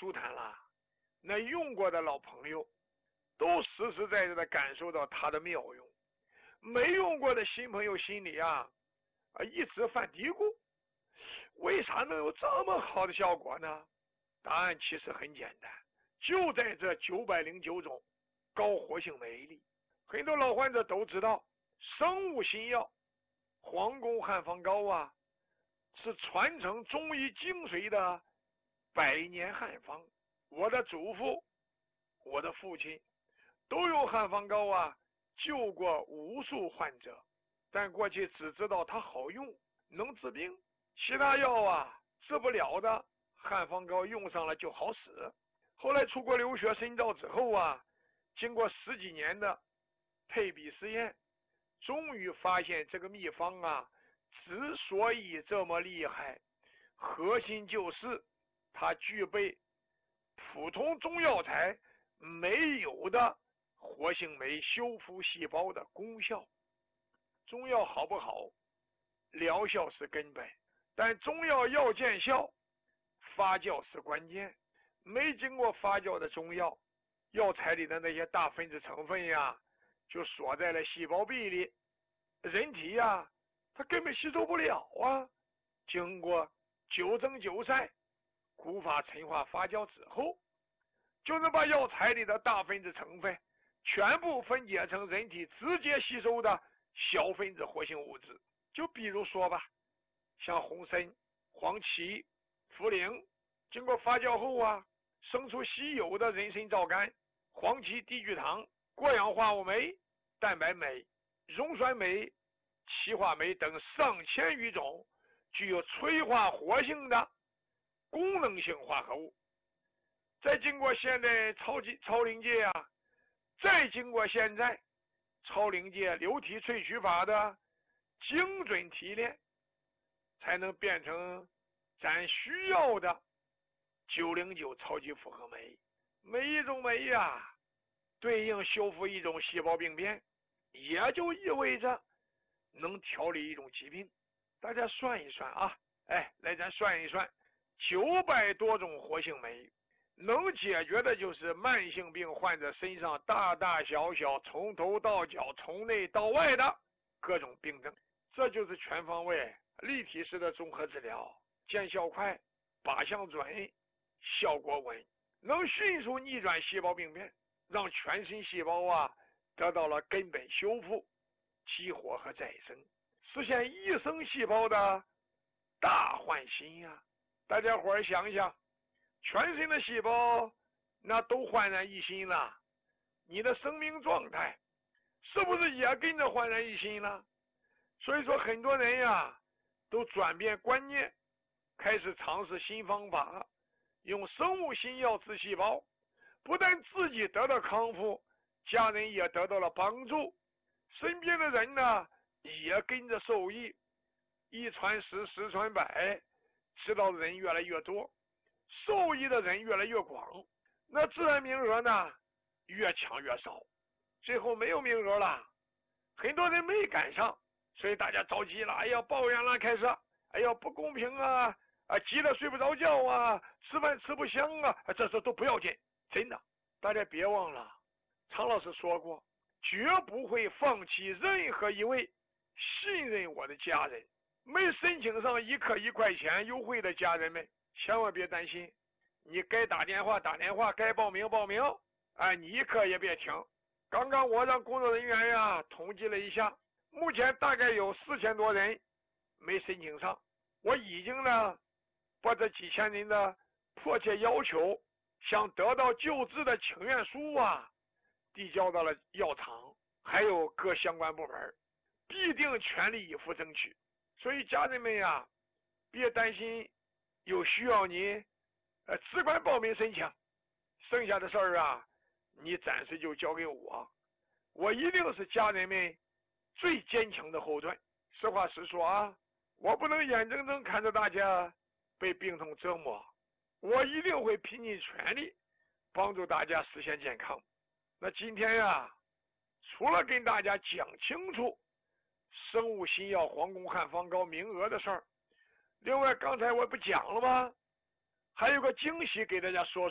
舒坦了，那用过的老朋友都实实在在的感受到它的妙用，没用过的新朋友心里一直犯嘀咕，为啥能有这么好的效果呢？答案其实很简单，就在这909种高活性酶里。很多老患者都知道，生物新药黄宫汉方膏是传承中医精髓的百年汉方。我的祖父、我的父亲都用汉方膏救过无数患者，但过去只知道它好用，能治病，其他药治不了的，汉方膏用上了就好使。后来出国留学深造之后经过10几年的配比实验，终于发现这个秘方之所以这么厉害，核心就是它具备普通中药材没有的活性酶修复细胞的功效。中药好不好，疗效是根本，但中药要见效，发酵是关键。没经过发酵的中药，药材里的那些大分子成分就锁在了细胞壁里，人体它根本吸收不了经过九蒸九晒、古法陈化发酵之后，就能把药材里的大分子成分全部分解成人体直接吸收的小分子活性物质。就比如说吧，像红参、黄芪、茯苓，经过发酵后生出稀有的人参皂苷、黄芪低聚糖、过氧化物酶、蛋白酶、溶酸酶、歧化酶等上千余种具有催化活性的功能性化合物。再经过现在超临界再经过现在超临界流体萃取法的精准提炼，才能变成咱需要的909超级复合酶。每一种酶对应修复一种细胞病变，也就意味着能调理一种疾病。大家算一算来咱算一算，900多种活性酶能解决的就是慢性病患者身上大大小小从头到脚从内到外的各种病症。这就是全方位立体式的综合治疗，见效快，靶向准，效果稳，能迅速逆转细胞病变，让全身细胞得到了根本修复、激活和再生，实现一生细胞的大换新大家伙儿想想，全身的细胞那都焕然一新了，你的生命状态是不是也跟着焕然一新了？所以说很多人都转变观念，开始尝试新方法，用生物新药治细胞，不但自己得到康复，家人也得到了帮助，身边的人也跟着受益，一传十，十传百，知道的人越来越多，受益的人越来越广，那自然名额越抢越少，最后没有名额了，很多人没赶上，所以大家着急了，抱怨了，开始不公平急得睡不着觉吃饭吃不香这都不要紧，真的。大家别忘了常老师说过，绝不会放弃任何一位信任我的家人。没申请上1克1块钱优惠的家人们，千万别担心，你该打电话打电话，该报名报名你1克也别停。刚刚我让工作人员统计了一下，目前大概有4000多人没申请上，我已经把这几千人的迫切要求，想得到救治的请愿书递交到了药厂还有各相关部门，必定全力以赴争取。所以家人们别担心，有需要你只管报名申请，剩下的事儿你暂时就交给我一定是家人们最坚强的后盾。实话实说我不能眼睁睁看着大家被病痛折磨，我一定会拼尽全力帮助大家实现健康。那今天除了跟大家讲清楚生物新药黄宫汉方膏名额的事儿，另外刚才我不讲了吗？还有个惊喜给大家说